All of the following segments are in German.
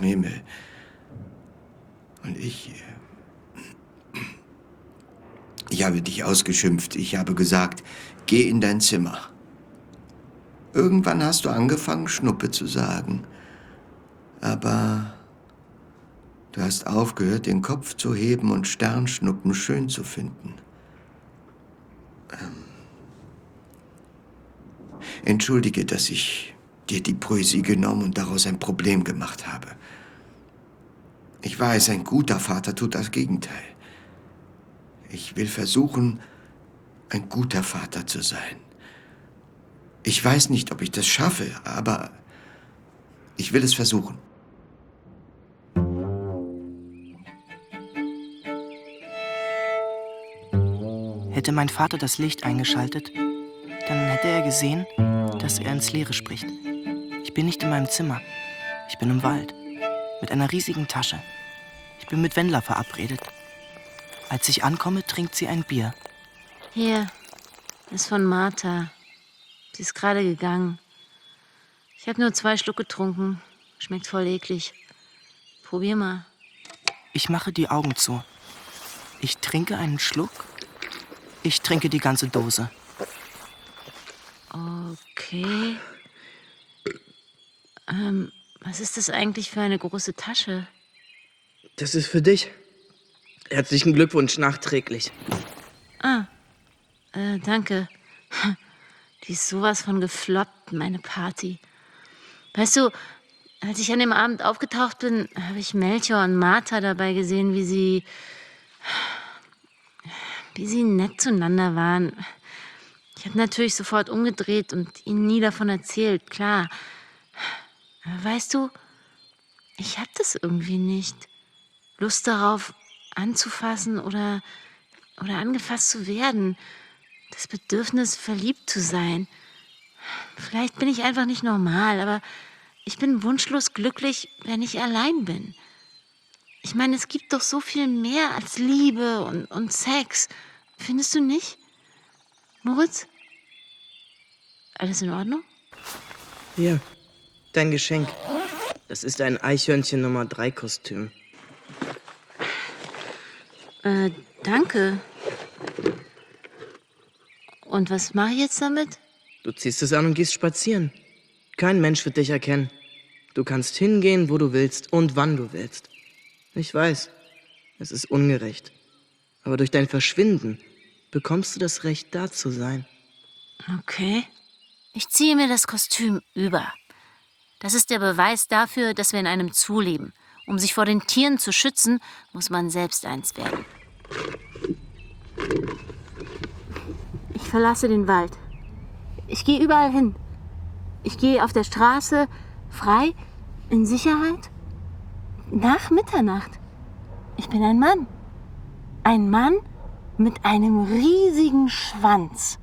Himmel. Und ich habe dich ausgeschimpft. Ich habe gesagt, geh in dein Zimmer. Irgendwann hast du angefangen, Schnuppe zu sagen. Aber du hast aufgehört, den Kopf zu heben und Sternschnuppen schön zu finden. Entschuldige, dass ich dir die Poesie genommen und daraus ein Problem gemacht habe. Ich weiß, ein guter Vater tut das Gegenteil. Ich will versuchen, ein guter Vater zu sein. Ich weiß nicht, ob ich das schaffe, aber ich will es versuchen. Hätte mein Vater das Licht eingeschaltet, dann hätte er gesehen, dass er ins Leere spricht. Ich bin nicht in meinem Zimmer. Ich bin im Wald. Mit einer riesigen Tasche. Ich bin mit Wendler verabredet. Als ich ankomme, trinkt sie ein Bier. Hier, ist von Martha. Sie ist gerade gegangen. Ich habe nur 2 Schluck getrunken. Schmeckt voll eklig. Probier mal. Ich mache die Augen zu. Ich trinke einen Schluck. Ich trinke die ganze Dose. Okay. Was ist das eigentlich für eine große Tasche? Das ist für dich. Herzlichen Glückwunsch nachträglich. Danke. Die ist sowas von gefloppt, meine Party. Weißt du, als ich an dem Abend aufgetaucht bin, habe ich Melchior und Martha dabei gesehen, wie sie nett zueinander waren. Ich habe natürlich sofort umgedreht und ihnen nie davon erzählt, klar. Aber weißt du, ich habe das irgendwie nicht. Lust darauf, anzufassen oder angefasst zu werden. Das Bedürfnis, verliebt zu sein. Vielleicht bin ich einfach nicht normal, aber ich bin wunschlos glücklich, wenn ich allein bin. Ich meine, es gibt doch so viel mehr als Liebe und Sex. Findest du nicht? Moritz? Alles in Ordnung? Hier, dein Geschenk. Das ist ein Eichhörnchen Nummer 3 Kostüm. Danke. Und was mache ich jetzt damit? Du ziehst es an und gehst spazieren. Kein Mensch wird dich erkennen. Du kannst hingehen, wo du willst und wann du willst. Ich weiß, es ist ungerecht. Aber durch dein Verschwinden bekommst du das Recht, da zu sein. Okay. Ich ziehe mir das Kostüm über. Das ist der Beweis dafür, dass wir in einem Zoo leben. Um sich vor den Tieren zu schützen, muss man selbst eins werden. Ich verlasse den Wald. Ich gehe überall hin. Ich gehe auf der Straße frei, in Sicherheit. Nach Mitternacht. Ich bin ein Mann. Ein Mann mit einem riesigen Schwanz.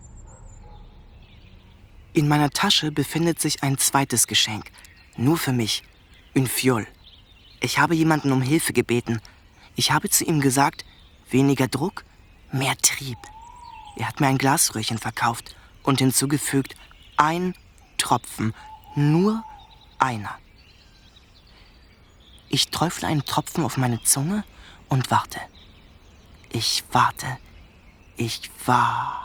In meiner Tasche befindet sich ein zweites Geschenk. Nur für mich. Une Fiole. Ich habe jemanden um Hilfe gebeten. Ich habe zu ihm gesagt, weniger Druck, mehr Trieb. Er hat mir ein Glasröhrchen verkauft und hinzugefügt, 1 Tropfen, nur einer. Ich träufle einen Tropfen auf meine Zunge und warte. Ich warte. Ich warte.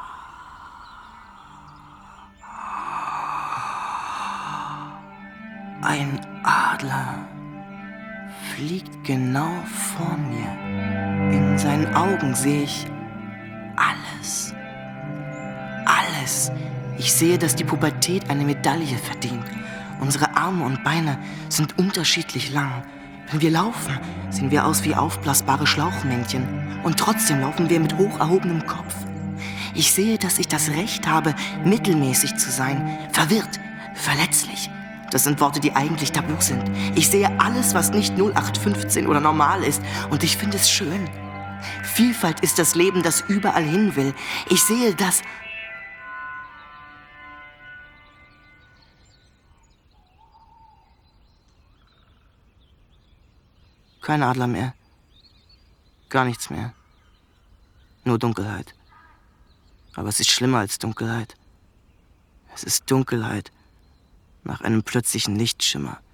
Ein Adler fliegt genau vor mir. In seinen Augen sehe ich alles. Alles. Ich sehe, dass die Pubertät eine Medaille verdient. Unsere Arme und Beine sind unterschiedlich lang. Wenn wir laufen, sehen wir aus wie aufblasbare Schlauchmännchen. Und trotzdem laufen wir mit hoch erhobenem Kopf. Ich sehe, dass ich das Recht habe, mittelmäßig zu sein, verwirrt, verletzlich. Das sind Worte, die eigentlich tabu sind. Ich sehe alles, was nicht 0815 oder normal ist. Und ich finde es schön. Vielfalt ist das Leben, das überall hin will. Ich sehe das. Kein Adler mehr. Gar nichts mehr. Nur Dunkelheit. Aber es ist schlimmer als Dunkelheit. Es ist Dunkelheit nach einem plötzlichen Lichtschimmer.